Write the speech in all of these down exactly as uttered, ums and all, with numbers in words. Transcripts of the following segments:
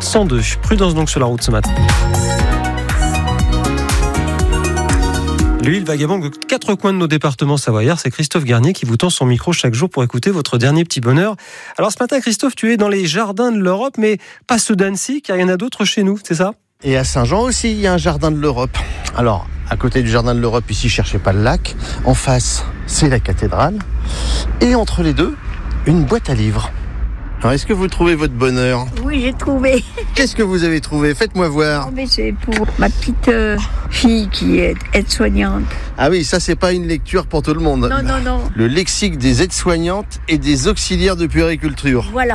cent deux. Prudence donc sur la route ce matin. Lui, il vagabonde aux quatre coins de nos départements savoyards. C'est Christophe Garnier qui vous tend son micro chaque jour pour écouter votre dernier petit bonheur. Alors ce matin, Christophe, tu es dans les jardins de l'Europe, mais pas ceux d'Annecy, car il y en a d'autres chez nous, c'est ça ? Et à Saint-Jean aussi, il y a un jardin de l'Europe. Alors, à côté du jardin de l'Europe, ici, cherchez pas le lac. En face, c'est la cathédrale. Et entre les deux, une boîte à livres. Alors, est-ce que vous trouvez votre bonheur ? Oui, j'ai trouvé. Qu'est-ce que vous avez trouvé ? Faites-moi voir. Non, mais c'est pour ma petite euh, fille qui est aide-soignante. Ah oui, ça, c'est pas une lecture pour tout le monde. Non, non, non. Le lexique des aides-soignantes et des auxiliaires de puériculture. Voilà.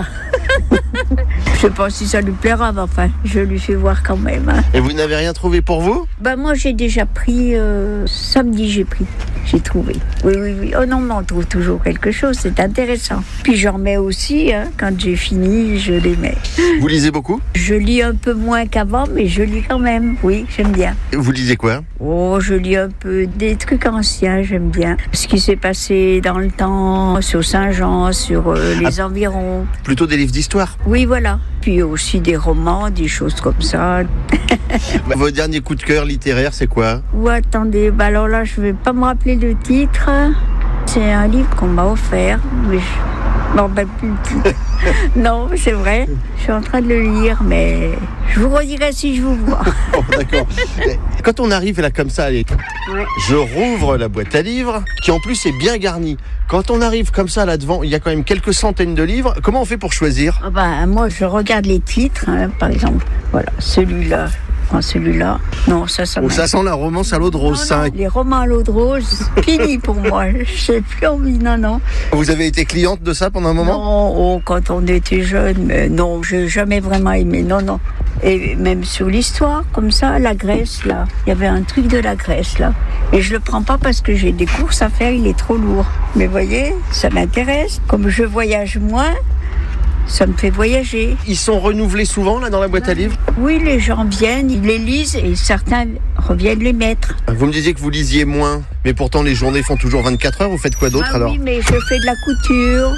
Je sais pas si ça lui plaira, mais enfin, je lui fais voir quand même. Hein. Et vous n'avez rien trouvé pour vous ? Ben moi, j'ai déjà pris, euh, samedi, j'ai pris. J'ai trouvé. Oui, oui, oui. Oh non, mais on trouve toujours quelque chose, c'est intéressant. Puis j'en remets aussi, hein, quand j'ai fini, je les mets. Vous lisez beaucoup ? Je lis un peu moins qu'avant, mais je lis quand même. Oui, j'aime bien. Vous lisez quoi ? Oh, je lis un peu des trucs anciens, j'aime bien. Ce qui s'est passé dans le temps, sur Saint-Jean, sur euh, les ah, environs. Plutôt des livres d'histoire ? Oui, voilà. Puis aussi des romans, des choses comme ça. Votre dernier coup de cœur littéraire, c'est quoi ? Ou attendez, bah alors là, je vais pas me rappeler le titre. C'est un livre qu'on m'a offert, mais je m'en rappelle plus le titre. Non, c'est vrai. Je suis en train de le lire, mais je vous redirai si je vous vois. Oh, d'accord. Quand on arrive là comme ça, allez, ouais. Je rouvre la boîte à livres, qui en plus est bien garnie. Quand on arrive comme ça là devant, il y a quand même quelques centaines de livres. Comment on fait pour choisir ? Ah bah, moi, je regarde les titres, hein, par exemple. Voilà, celui-là. Prends celui-là. Non, ça, ça. Oh, ça sent la romance à l'eau de rose. Non, non, les romans à l'eau de rose, fini pour moi. Je n'ai plus envie, non, non. Vous avez été cliente de ça pendant un moment ? Non, oh, quand on était jeune, mais non, je n'ai jamais vraiment aimé, non, non. Et même sur l'histoire, comme ça, la Grèce, là, il y avait un truc de la Grèce, là. Et je le prends pas parce que j'ai des courses à faire, il est trop lourd. Mais vous voyez, ça m'intéresse. Comme je voyage moins, ça me fait voyager. Ils sont renouvelés souvent, là, dans la boîte à livres ? Oui, les gens viennent, ils les lisent et certains reviennent les mettre. Vous me disiez que vous lisiez moins, mais pourtant les journées font toujours vingt-quatre heures. Vous faites quoi d'autre ah, alors ? Oui, mais je fais de la couture.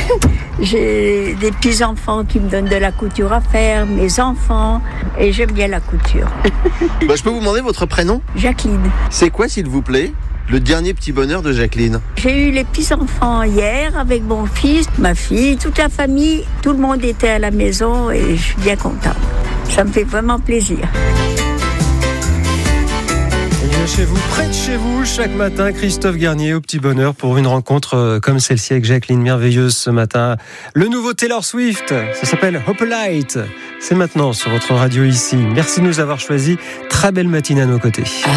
J'ai des petits-enfants qui me donnent de la couture à faire, mes enfants, et j'aime bien la couture. Bah, je peux vous demander votre prénom ? Jacqueline. C'est quoi, s'il vous plaît ? Le dernier petit bonheur de Jacqueline. J'ai eu les petits-enfants hier avec mon fils, ma fille, toute la famille. Tout le monde était à la maison et je suis bien contente. Ça me fait vraiment plaisir. Il vient chez vous, près de chez vous, chaque matin, Christophe Garnier au petit bonheur pour une rencontre comme celle-ci avec Jacqueline, merveilleuse ce matin. Le nouveau Taylor Swift, ça s'appelle Hopelite. C'est maintenant sur votre radio ici. Merci de nous avoir choisis. Très belle matinée à nos côtés.